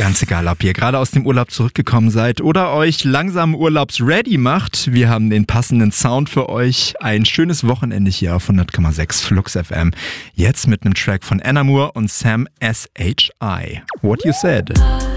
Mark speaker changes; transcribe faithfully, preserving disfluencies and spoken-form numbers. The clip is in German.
Speaker 1: Ganz egal, ob ihr gerade aus dem Urlaub zurückgekommen seid oder euch langsam urlaubsready macht. Wir haben den passenden Sound für euch. Ein schönes Wochenende hier auf hundert Komma sechs Flux F M. Jetzt mit einem Track von Anna Moore und Sam S H I. What You Said.